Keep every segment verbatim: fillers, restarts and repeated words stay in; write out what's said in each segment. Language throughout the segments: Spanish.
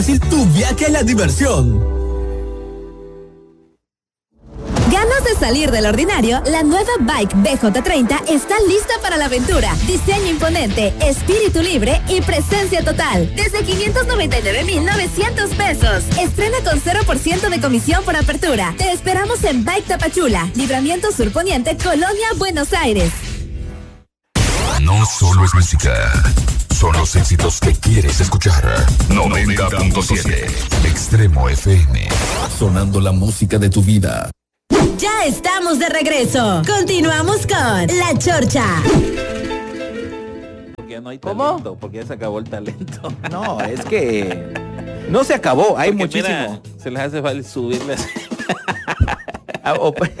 Tu viaje a la diversión. ¿Ganas de salir del ordinario? La nueva Bike B J treinta está lista para la aventura. Diseño imponente, espíritu libre y presencia total. Desde quinientos noventa y nueve mil novecientos pesos. Estrena con cero por ciento de comisión por apertura. Te esperamos en Bike Tapachula, Libramiento Sur Poniente, Colonia, Buenos Aires. No solo es música, son los éxitos que quieres escuchar. noventa punto siete Extremo F M. Sonando la música de tu vida. Ya estamos de regreso. Continuamos con La Chorcha. Porque ya no hay ¿Cómo? talento, porque ya se acabó el talento. No, es que no se acabó, hay Porque muchísimo. mira, se les hace falta subirles. Ah, oh, pues.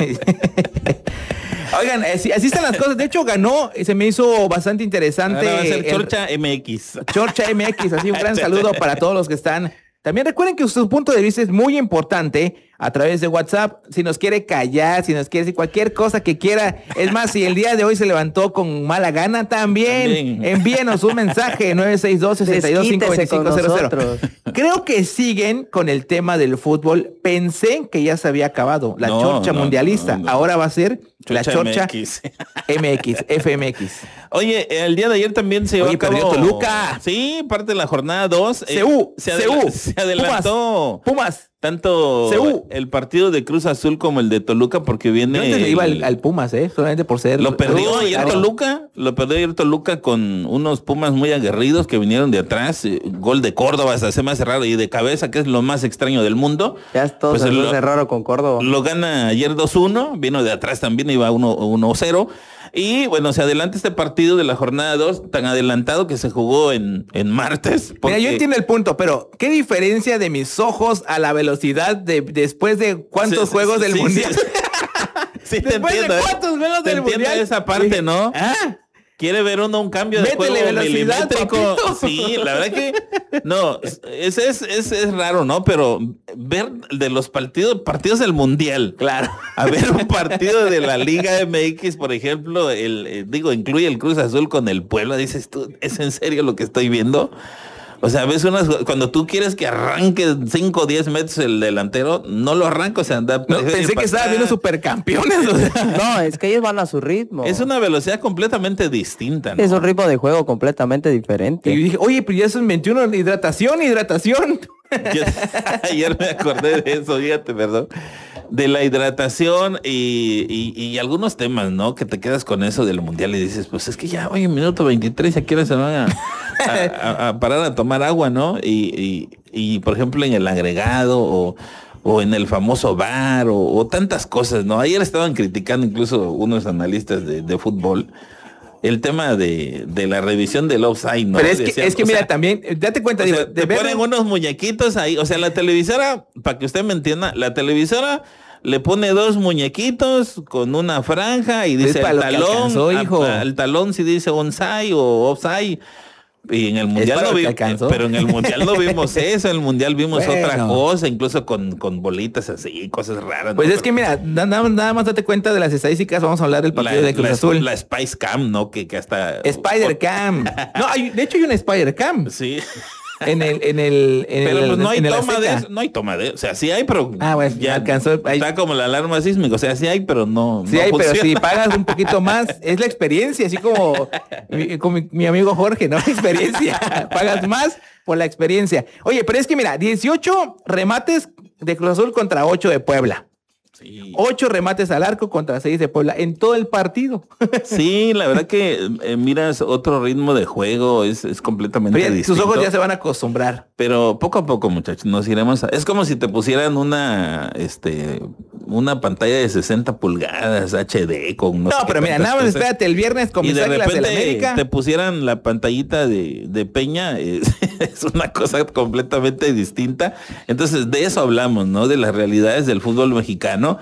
Oigan, así, así están las cosas. De hecho, ganó y se me hizo bastante interesante. Ahora va a ser el- Chorcha M X. Chorcha M X, así un gran saludo para todos los que están. También recuerden que su punto de vista es muy importante a través de WhatsApp. Si nos quiere callar, si nos quiere decir cualquier cosa que quiera. Es más, si el día de hoy se levantó con mala gana, también, También. envíenos un mensaje nueve seis dos, seis dos cinco dos Desquítese con cinco cero cero. nosotros. Creo que siguen con el tema del fútbol. Pensé que ya se había acabado la No, Chorcha no, mundialista. no, no. Ahora va a ser la Chorcha M X. M X, F M X. Oye, el día de ayer también se llevó Oye, a cabo... perdió Toluca. Sí, parte de la jornada dos. C U, se, C U, adela- se adelantó Pumas. tanto C U. el partido de Cruz Azul como el de Toluca porque viene... Yo antes le iba al, el- al Pumas, ¿eh? Solamente por ser... Lo perdió Uy, ayer claro. Toluca, lo perdió ayer Toluca con unos Pumas muy aguerridos que vinieron de atrás, eh, gol de Córdoba, hasta se me hace raro, y de cabeza, que es lo más extraño del mundo. Ya es todo Pues se el- hace raro con Córdoba. Lo gana ayer dos uno, vino de atrás también, iba uno cero. Y bueno, se adelanta este partido de la jornada dos, tan adelantado que se jugó en, en martes. Mira, porque- yo entiendo el punto, pero ¿qué diferencia de mis ojos a la velocidad de después de cuántos Sí, sí, juegos sí, del sí, mundial? sí. Sí, te Después de entiendo. ¿eh? cuántos juegos Te del entiendo mundial. esa parte, Dije, ¿no? Ah, Quiere ver uno un cambio de Métele juego velocidad, milimétrico. papito. Sí, la verdad que no, es, es, es, es raro, ¿no? Pero ver de los partidos, partidos del mundial. claro. A ver un partido de la Liga M X, por ejemplo, el eh, digo, incluye el Cruz Azul con el Puebla, dices tú, ¿es en serio lo que estoy viendo? O sea, ves unas, cuando tú quieres que arranque cinco o diez metros el delantero, no lo arranca, o sea, anda. No, pensé que estaba viendo supercampeones. O sea. No, es que ellos van a su ritmo. Es una velocidad completamente distinta, ¿no? Es un ritmo de juego completamente diferente. Y dije, oye, pero ya son veintiuno, hidratación, hidratación. Yo- ayer me acordé de eso, fíjate, perdón. De la hidratación y, y- y algunos temas, ¿no? Que te quedas con eso del mundial y dices, pues es que ya, oye, minuto veintitrés, ya quieren se van a, a- a- a parar a tomar agua, ¿no? Y, y- y, por ejemplo, en el agregado o, o en el famoso bar o, o tantas cosas, ¿no? Ayer estaban criticando incluso unos analistas de, de fútbol el tema de, de la revisión del offside, ¿no? Pero es que, Decían, es que o mira, sea, también, date cuenta, o digo, sea, de te ver- ponen unos muñequitos ahí. O sea, la televisora, para que usted me entienda, la televisora le pone dos muñequitos con una franja y dice para el lo que talón. alcanzó, a- hijo. a- el talón si dice onside o offside. Y en el mundial para no lo que vimos, alcanzó. pero en el mundial no vimos eso, en el mundial vimos Bueno. otra cosa, incluso con, con bolitas así, cosas raras. Pues ¿no? es que mira, na- nada, nada más date cuenta de las estadísticas, vamos a hablar del partido la, de Cruz la- Azul. la Spice Cam, ¿no? Que, que hasta... Spider Cam. No, hay- de hecho hay una Spider Cam Sí. en el, en el, en Pero el, pues no hay en el toma de Azteca. eso, no hay toma de eso. O sea, sí hay, pero Ah, bueno, ya alcanzó. Ahí- Está como la alarma sísmica. O sea, sí hay, pero no. Sí no hay, pero funciona. si pagas un poquito más, es la experiencia, así como mi, como mi- mi amigo Jorge, ¿no? La experiencia. Pagas más por la experiencia. Oye, pero es que mira, dieciocho remates de Cruz Azul contra ocho de Puebla. Sí. ocho remates al arco contra seis de Puebla en todo el partido. Sí, la verdad que eh, miras otro ritmo de juego, es, es completamente Oye, tus distinto. ojos ya se van a acostumbrar. Pero poco a poco, muchachos, nos iremos a... Es como si te pusieran una, este, una pantalla de sesenta pulgadas H D con... No, sé qué pero mira, tantas nada más cosas. espérate el viernes con Y mis de Águilas del repente América. te pusieran la pantallita de, de Peña, es, es una cosa completamente distinta. Entonces, de eso hablamos, ¿no? De las realidades del fútbol mexicano.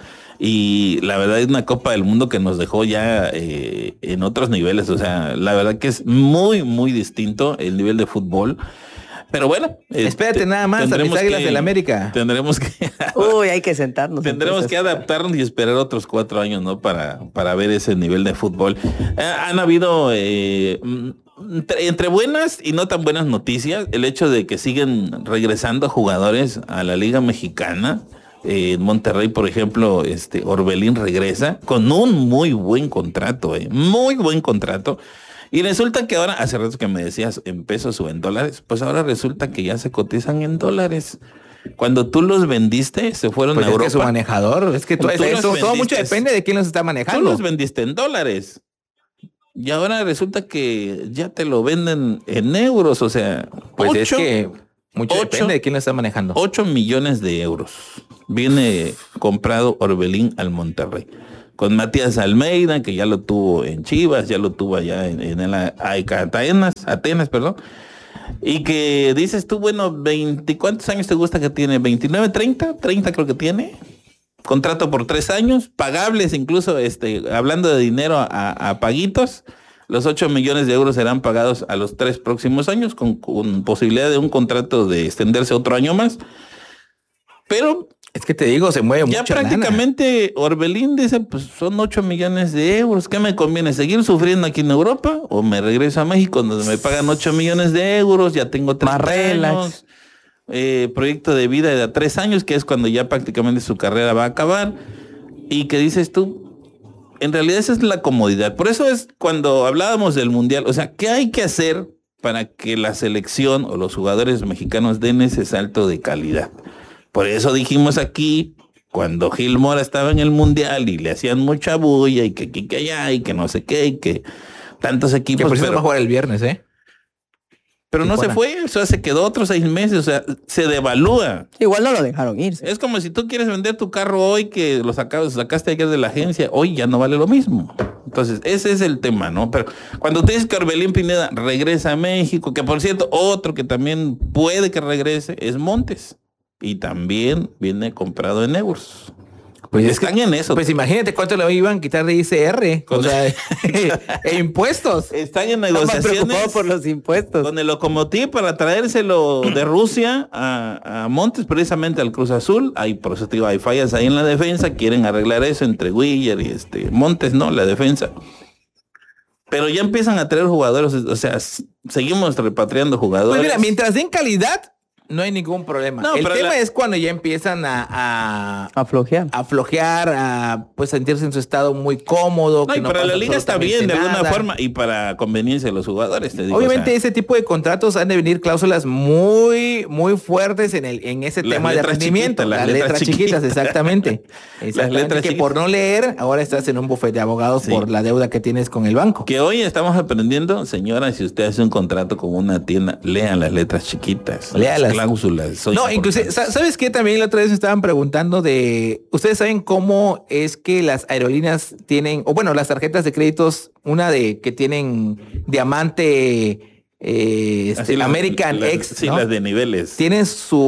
Y la verdad es una Copa del Mundo que nos dejó ya eh, en otros niveles. O sea, la verdad que es muy, muy distinto el nivel de fútbol. Pero bueno. eh, Espérate te- nada más a mis tendremos Águilas que- del América. Tendremos que... Uy, hay que sentarnos. Tendremos entonces. que adaptarnos y esperar otros cuatro años, ¿no? Para, para ver ese nivel de fútbol. Eh, han habido eh, mm, entre, entre buenas y no tan buenas noticias, el hecho de que siguen regresando jugadores a la Liga Mexicana. Eh, en Monterrey, por ejemplo, este Orbelín regresa con un muy buen contrato, eh, muy buen contrato. Y resulta que ahora, hace rato que me decías en pesos o en dólares, pues ahora resulta que ya se cotizan en dólares. Cuando tú los vendiste, se fueron pues a Europa. Es que su manejador, es que tú, Tú eso, los todo mucho vendiste. depende de quién los está manejando. Tú los vendiste en dólares. Y ahora resulta que ya te lo venden en euros, o sea, Pues ocho, es que mucho ocho- depende de quién lo está manejando. ocho millones de euros. Viene comprado Orbelín al Monterrey. Con Matías Almeida, que ya lo tuvo en Chivas, ya lo tuvo allá en, en el A E K Atenas, Atenas, perdón. Y que dices tú, bueno, veinte, ¿cuántos años te gusta que tiene? ¿veintinueve, treinta? treinta creo que tiene. Contrato por tres años, pagables incluso, este, hablando de dinero a, a paguitos. Los ocho millones de euros serán pagados a los tres próximos años, con, con posibilidad de un contrato de extenderse otro año más. Pero Es que te digo, se mueve ya mucha lana. prácticamente Orbelín dice, pues son ocho millones de euros. ¿Qué me conviene? ¿Seguir sufriendo aquí en Europa? ¿O me regreso a México donde me pagan ocho millones de euros? Ya tengo tres Más relax. años. Eh, proyecto de vida de a tres años, que es cuando ya prácticamente su carrera va a acabar. Y que dices tú, en realidad esa es la comodidad. Por eso es cuando hablábamos del Mundial. O sea, ¿qué hay que hacer para que la selección o los jugadores mexicanos den ese salto de calidad? Por eso dijimos aquí, cuando Gil Mora estaba en el Mundial y le hacían mucha bulla y que aquí, que allá y que no sé qué y que tantos Que equipos, por cierto va a pero, jugar el viernes, ¿eh? pero no se Tijuana. fue, o sea, se quedó otros seis meses, o sea, se devalúa. Igual no lo dejaron irse. Es como si tú quieres vender tu carro hoy que lo sacabas, sacaste ayer de la agencia, hoy ya no vale lo mismo. Entonces, ese es el tema, ¿no? Pero cuando te dices que Orbelín Pineda regresa a México, que por cierto, otro que también puede que regrese es Montes. Y también viene comprado en euros. Pues están en eso. Pues imagínate cuánto le iban a quitar de I C R, Con- o sea, e impuestos. Están en Está más negociaciones preocupado por los impuestos. con el Lokomotiv para traérselo de Rusia a, a Montes, precisamente al Cruz Azul. Hay, por eso te digo, hay fallas ahí en la defensa. Quieren arreglar eso entre Willer y este Montes, ¿no? La defensa. Pero ya empiezan a traer jugadores, o sea, s- seguimos repatriando jugadores. Pues mira, mientras den calidad, no hay ningún problema. No, el pero tema la- es cuando ya empiezan a, a, A flojear. a flojear, a pues sentirse en su estado muy cómodo. No, que y para pasa la liga está bien de absolutamente alguna nada. forma y para conveniencia de los jugadores, te digo. Obviamente o sea, ese tipo de contratos han de venir cláusulas muy, muy fuertes en el, en ese Las tema de letras rendimiento. chiquitas, las las letras letras, chiquitas, chiquitas. exactamente. Exactamente, letras que chiquitas. por no leer, ahora estás en un bufete de abogados Sí. por la deuda que tienes con el banco. que hoy estamos aprendiendo, señora, si usted hace un contrato con una tienda, lean las letras chiquitas, Léalas. las cláusulas. son No, inclusive, importantes. sa- ¿sabes qué? También la otra vez me estaban preguntando de, ¿ustedes saben cómo es que las aerolíneas tienen, o bueno, las tarjetas de créditos, una de que tienen diamante, eh, este, Así las- American las- X, sí, ¿no? las de niveles. Tienen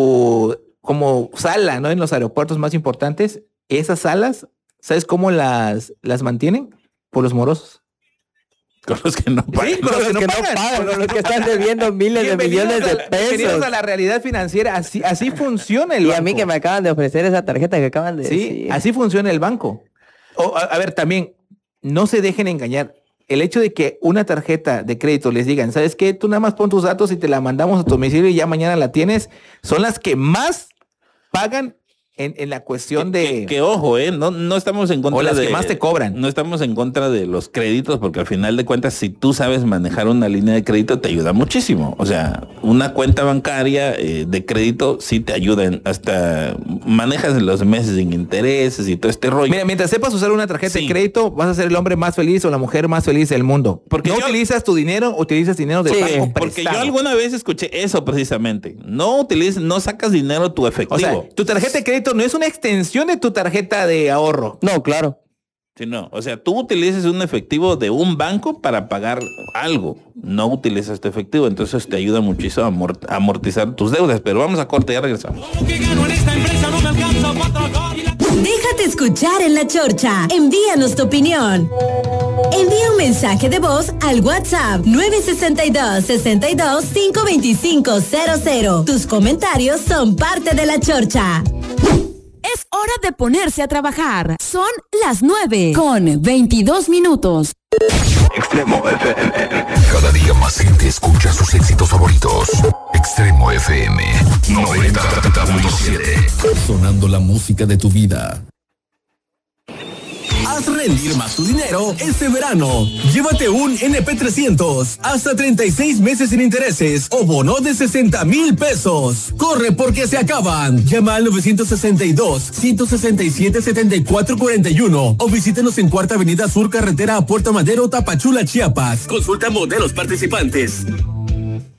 su como sala, ¿no? En los aeropuertos más importantes. Esas salas, ¿sabes cómo las, las mantienen? Por los morosos. Con los que no pagan. Sí, con los que no pagan. con los que están debiendo miles de Bienvenidos millones de a la- bienvenidos pesos. a la realidad financiera. Así, así funciona el Y banco. a mí que me acaban de ofrecer esa tarjeta que acaban de Sí, decir. así funciona el banco. O, a, a ver, también, no se dejen engañar. El hecho de que una tarjeta de crédito les digan, ¿sabes qué? Tú nada más pon tus datos y te la mandamos a tu domicilio y ya mañana la tienes, son las que más pagan en, en la cuestión de... Que, que ojo, eh, no, no estamos en contra O las de que más te cobran. No estamos en contra de los créditos, porque al final de cuentas, si tú sabes manejar una línea de crédito, te ayuda muchísimo. O sea, una cuenta bancaria eh, de crédito sí te ayuda, en- hasta manejas los meses sin intereses y todo este rollo. Mira, mientras sepas usar una tarjeta Sí. de crédito, vas a ser el hombre más feliz o la mujer más feliz del mundo. Porque no yo- utilizas tu dinero, utilizas dinero del Sí, banco Porque yo prestado. alguna vez escuché eso precisamente. No utilices, no sacas dinero tu efectivo. O sea, tu tarjeta de crédito no es una extensión de tu tarjeta de ahorro. No, claro. Sí, no. O sea, tú utilizas un efectivo de un banco para pagar algo. No utilizas tu efectivo. Entonces te ayuda muchísimo a amort- a amortizar tus deudas. Pero vamos a corte, ya regresamos. Déjate escuchar en La Chorcha. Envíanos tu opinión. Envía un mensaje de voz al WhatsApp nueve seis dos, sesenta y dos, cinco dos cinco cero cero. Tus comentarios son parte de La Chorcha. Es hora de ponerse a trabajar. Son las nueve con veintidós minutos. Extremo F M. Cada día más gente escucha sus éxitos favoritos. Extremo F M noventa punto siete. Sonando la música de tu vida. Haz rendir más tu dinero este verano. Llévate un N P trescientos hasta treinta y seis meses sin intereses o bono de sesenta mil pesos. Corre porque se acaban. Llama al nueve sesenta y dos, ciento sesenta y siete, setenta y cuatro cuarenta y uno o visítenos en Cuarta Avenida Sur, carretera a Puerto Madero, Tapachula, Chiapas. Consulta modelos participantes.